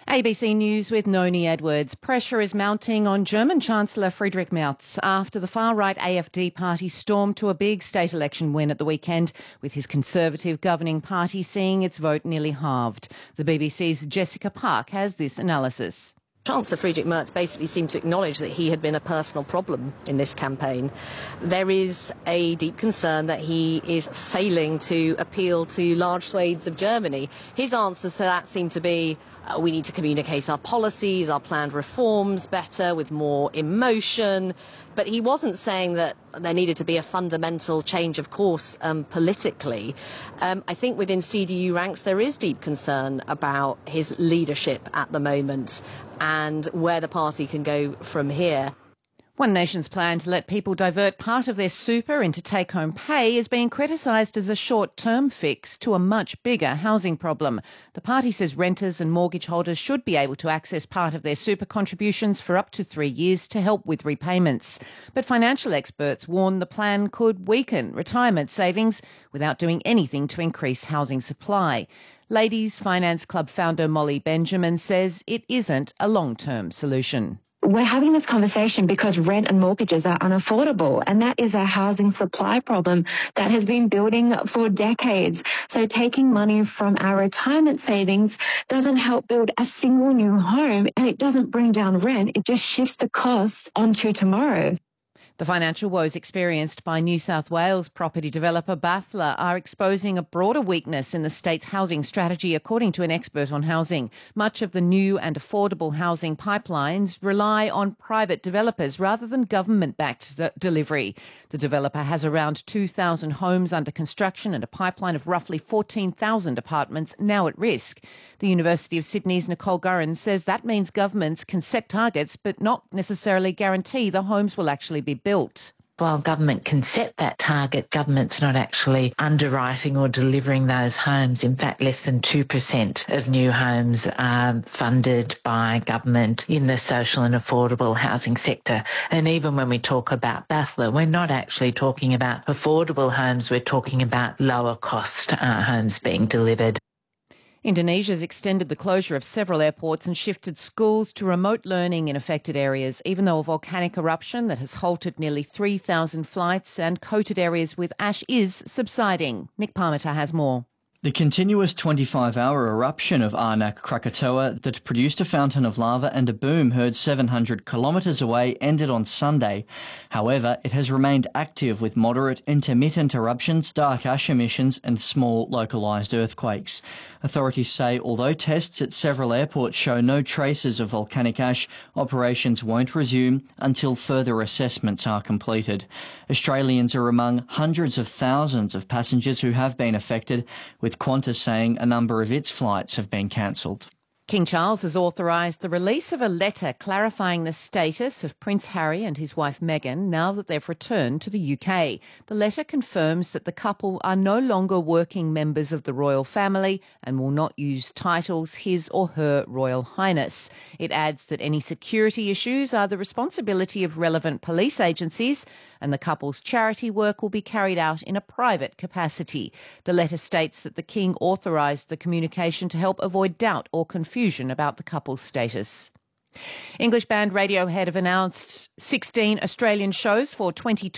ABC News with Noni Edwards. Pressure is mounting on German Chancellor Friedrich Merz after the far-right AfD party stormed to a big state election win at the weekend, with his Conservative governing party seeing its vote nearly halved. The BBC's Jessica Park has this analysis. Chancellor Friedrich Merz basically seemed to acknowledge that he had been a personal problem in this campaign. There is a deep concern that he is failing to appeal to large swathes of Germany. His answers to that seem to be, we need to communicate our policies, our planned reforms better, with more emotion. But he wasn't saying that there needed to be a fundamental change of course politically. I think within CDU ranks there is deep concern about his leadership at the moment and where the party can go from here. One Nation's plan to let people divert part of their super into take-home pay is being criticised as a short-term fix to a much bigger housing problem. The party says renters and mortgage holders should be able to access part of their super contributions for up to 3 years to help with repayments. But financial experts warn the plan could weaken retirement savings without doing anything to increase housing supply. Ladies Finance Club founder Molly Benjamin says it isn't a long-term solution. We're having this conversation because rent and mortgages are unaffordable, and that is a housing supply problem that has been building for decades. So taking money from our retirement savings doesn't help build a single new home, and it doesn't bring down rent. It just shifts the costs onto tomorrow. The financial woes experienced by New South Wales property developer Bathla are exposing a broader weakness in the state's housing strategy, according to an expert on housing. Much of the new and affordable housing pipelines rely on private developers rather than government-backed delivery. The developer has around 2,000 homes under construction and a pipeline of roughly 14,000 apartments now at risk. The University of Sydney's Nicole Gurran says that means governments can set targets but not necessarily guarantee the homes will actually be built. While government can set that target, government's not actually underwriting or delivering those homes. In fact, less than 2% of new homes are funded by government in the social and affordable housing sector. And even when we talk about Bathla, we're not actually talking about affordable homes, we're talking about lower cost homes being delivered. Indonesia's extended the closure of several airports and shifted schools to remote learning in affected areas, even though a volcanic eruption that has halted nearly 3,000 flights and coated areas with ash is subsiding. Nick Parmenter has more. The continuous 25-hour eruption of Anak Krakatoa that produced a fountain of lava and a boom heard 700 kilometres away ended on Sunday. However, it has remained active with moderate intermittent eruptions, dark ash emissions and small localised earthquakes. Authorities say although tests at several airports show no traces of volcanic ash, operations won't resume until further assessments are completed. Australians are among hundreds of thousands of passengers who have been affected, with Qantas saying a number of its flights have been cancelled. King Charles has authorised the release of a letter clarifying the status of Prince Harry and his wife Meghan now that they've returned to the UK. The letter confirms that the couple are no longer working members of the royal family and will not use titles His or Her Royal Highness. It adds that any security issues are the responsibility of relevant police agencies and the couple's charity work will be carried out in a private capacity. The letter states that the King authorised the communication to help avoid doubt or confusion about the couple's status. English band Radiohead have announced 16 Australian shows for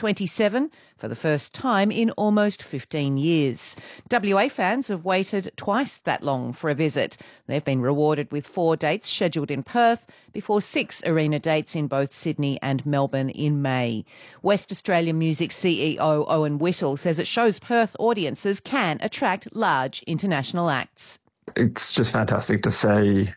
2027 for the first time in almost 15 years. WA fans have waited twice that long for a visit. They've been rewarded with 4 dates scheduled in Perth before 6 arena dates in both Sydney and Melbourne in May. West Australian Music CEO Owen Whittle says it shows Perth audiences can attract large international acts. It's just fantastic to see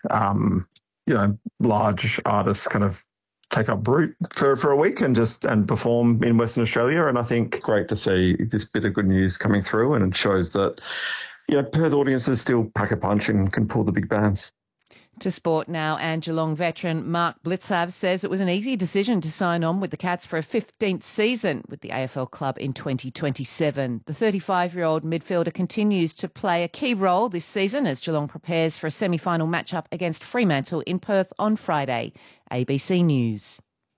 large artists kind of take up root for a week and perform in Western Australia. And I think great to see this bit of good news coming through, and it shows that Perth audiences still pack a punch and can pull the big bands. To sport now, and Geelong veteran Mark Blitzav says it was an easy decision to sign on with the Cats for a 15th season with the AFL club in 2027. The 35-year-old midfielder continues to play a key role this season as Geelong prepares for a semi-final matchup against Fremantle in Perth on Friday. ABC News.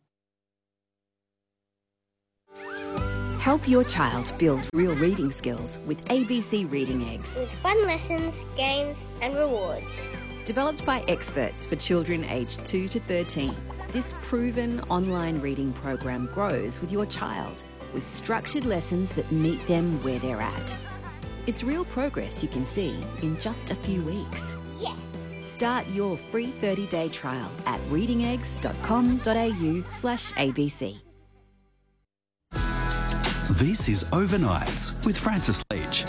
Help your child build real reading skills with ABC Reading Eggs. With fun lessons, games and rewards. Developed by experts for children aged 2 to 13, this proven online reading program grows with your child with structured lessons that meet them where they're at. It's real progress you can see in just a few weeks. Yes! Start your free 30-day trial at readingeggs.com.au/ABC. This is Overnights with Francis Leach.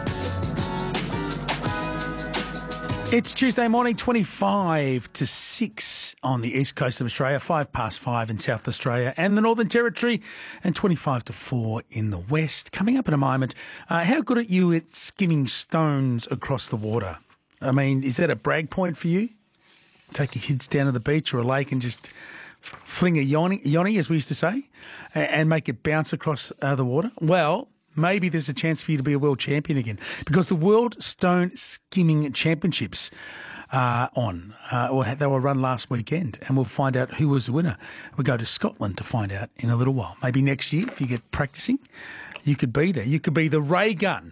It's Tuesday morning, 25 to 6 on the east coast of Australia, 5 past 5 in South Australia and the Northern Territory, and 25 to 4 in the west. Coming up in a moment, how good are you at skimming stones across the water? I mean, is that a brag point for you? Take your kids down to the beach or a lake and just fling a yoni, as we used to say, and make it bounce across the water? Well, maybe there's a chance for you to be a world champion again, because the World Stone Skimming Championships are on. They were run last weekend, and we'll find out who was the winner. We'll go to Scotland to find out in a little while. Maybe next year, if you get practising, you could be there. You could be the ray gun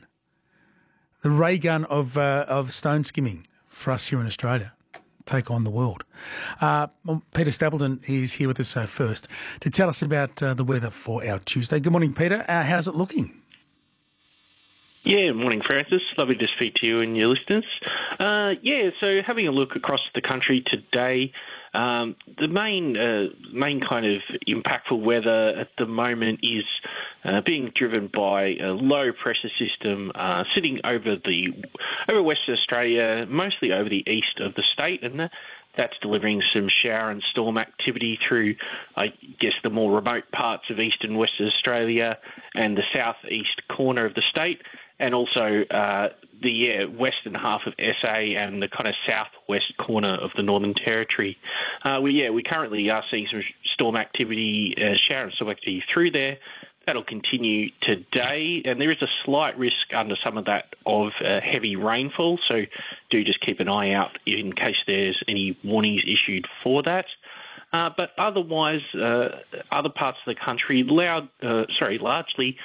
of stone skimming for us here in Australia. Take on the world. Peter Stapleton is here with us first to tell us about the weather for our Tuesday. Good morning, Peter. How's it looking? Yeah, morning, Francis. Lovely to speak to you and your listeners. So having a look across the country today, the main kind of impactful weather at the moment is being driven by a low pressure system sitting over Western Australia, mostly over the east of the state, and that's delivering some shower and storm activity through, I guess, the more remote parts of eastern Western Australia and the southeast corner of the state, and also the western half of SA and the kind of southwest corner of the Northern Territory. We currently are seeing some storm activity, shower and storm activity through there. That'll continue today, and there is a slight risk under some of that of heavy rainfall, so do just keep an eye out in case there's any warnings issued for that. But otherwise, other parts of the country, largely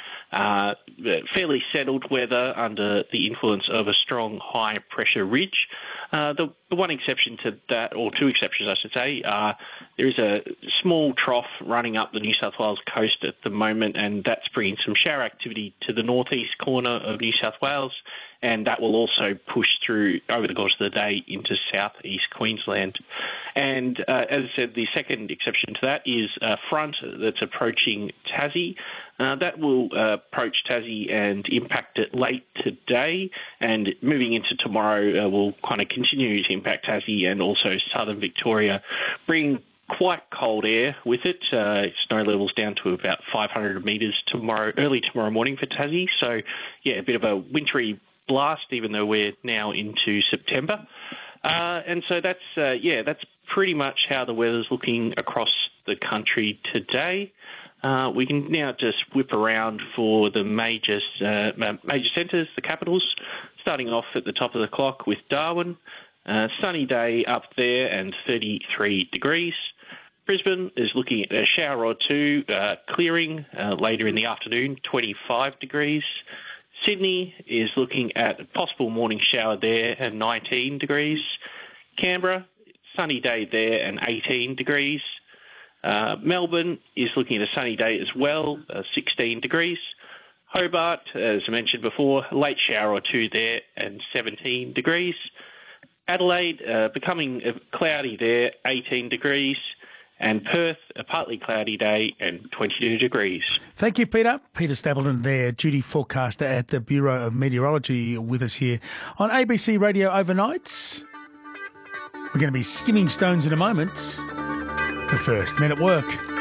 fairly settled weather under the influence of a strong high-pressure ridge. The one exception to that, or two exceptions, I should say, there is a small trough running up the New South Wales coast at the moment, and that's bringing some shower activity to the northeast corner of New South Wales, and that will also push through over the course of the day into southeast Queensland. And as I said, the second exception to that is a front that's approaching Tassie. That will approach Tassie and impact it late today, and moving into tomorrow will kind of continue to impact Tassie and also southern Victoria, bring quite cold air with it. Snow levels down to about 500 metres early tomorrow morning for Tassie. So, yeah, a bit of a wintry blast, even though we're now into September. And so that's pretty much how the weather's looking across the country today. We can now just whip around for the major centres, the capitals, starting off at the top of the clock with Darwin. Sunny day up there and 33 degrees. Brisbane is looking at a shower or two, clearing later in the afternoon, 25 degrees. Sydney is looking at a possible morning shower there and 19 degrees. Canberra, sunny day there and 18 degrees. Melbourne is looking at a sunny day as well, 16 degrees. Hobart, as I mentioned before, a late shower or two there and 17 degrees. Adelaide, becoming cloudy there, 18 degrees. And Perth, a partly cloudy day and 22 degrees. Thank you, Peter. Peter Stapleton there, duty forecaster at the Bureau of Meteorology, with us here on ABC Radio Overnights. We're going to be skimming stones in a moment. But first, Men at Work.